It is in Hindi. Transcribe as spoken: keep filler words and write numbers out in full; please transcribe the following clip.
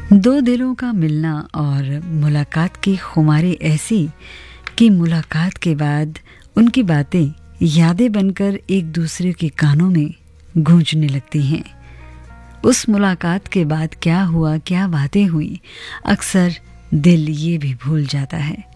दो दिलों का मिलना और मुलाकात की खुमारी ऐसी कि मुलाकात के बाद उनकी बातें यादें बनकर एक दूसरे के कानों में गूंजने लगती हैं। उस मुलाकात के बाद क्या हुआ, क्या बातें हुई, अक्सर दिल ये भी भूल जाता है।